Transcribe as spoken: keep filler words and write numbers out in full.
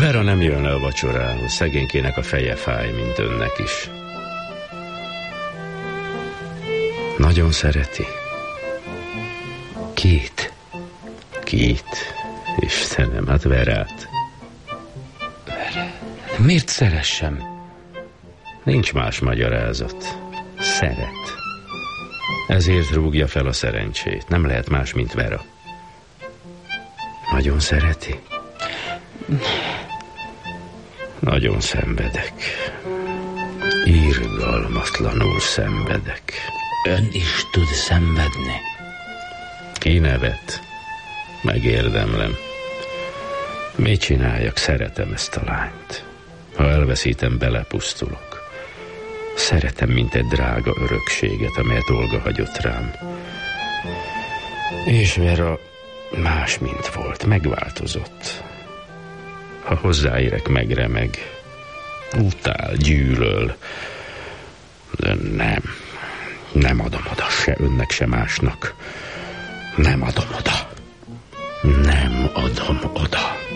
Vera nem jön a vacsorához, szegénykének a feje fáj, mint önnek is. Nagyon szereti. Kit? Kit? Istenem, hát Verát. Vera? Miért szeressem? Nincs más magyarázat. Szeret. Ezért rúgja fel a szerencsét. Nem lehet más, mint Vera. Nagyon szereti? Nagyon szenvedek. Irgalmatlanul szenvedek. Ön is tud szenvedni. Kinevet. Megérdemlem. Mit csináljak? Szeretem ezt a lányt. Ha elveszítem, belepusztulok. Szeretem, mint egy drága örökséget, amelyet Olga hagyott rám. És Vera más, mint volt, megváltozott. Ha hozzáérek, megremeg, utál, gyűlöl. De nem, nem adom oda se önnek, se másnak. Nem adom oda. Nem adom oda.